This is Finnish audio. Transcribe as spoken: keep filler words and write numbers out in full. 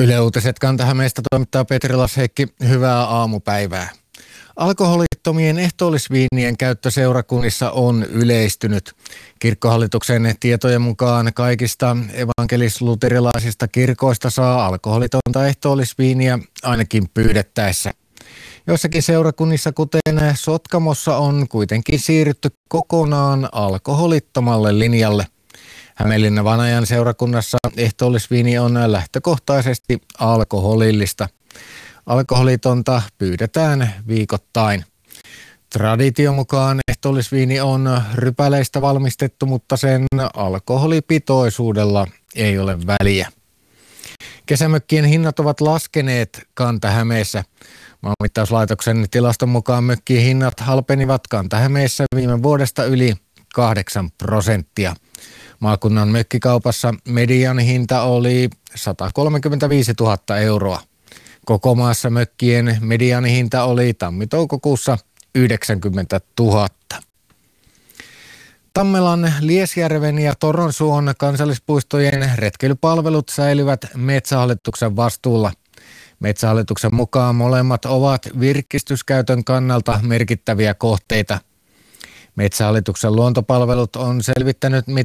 Yle Uutiset Kanta-Hämeestä toimittaa Petri Lasheikki. Hyvää aamupäivää. Alkoholittomien ehtoollisviinien käyttö seurakunnissa on yleistynyt. Kirkkohallituksen tietojen mukaan kaikista evankelis-luterilaisista kirkoista saa alkoholitonta ehtoollisviiniä ainakin pyydettäessä. Joissakin seurakunnissa, kuten Sotkamossa, on kuitenkin siirrytty kokonaan alkoholittomalle linjalle. Hämeenlinnan Vanajan seurakunnassa ehtoollisviini on lähtökohtaisesti alkoholillista. Alkoholitonta pyydetään viikoittain. Tradition mukaan ehtoollisviini on rypäleistä valmistettu, mutta sen alkoholipitoisuudella ei ole väliä. Kesämökkien hinnat ovat laskeneet Kanta-Hämeessä. Maanmittauslaitoksen tilaston mukaan mökkien hinnat halpenivat Kanta-Hämeessä viime vuodesta yli kahdeksan prosenttia. Maakunnan mökkikaupassa mediaanihinta oli sata kolmekymmentäviisituhatta euroa. Koko maassa mökkien mediaanihinta oli tammi-toukokuussa yhdeksänkymmentätuhatta. Tammelan, Liesjärven ja Toronsuon kansallispuistojen retkeilypalvelut säilyvät Metsähallituksen vastuulla. Metsähallituksen mukaan molemmat ovat virkistyskäytön kannalta merkittäviä kohteita. Metsähallituksen luontopalvelut on selvittänyt,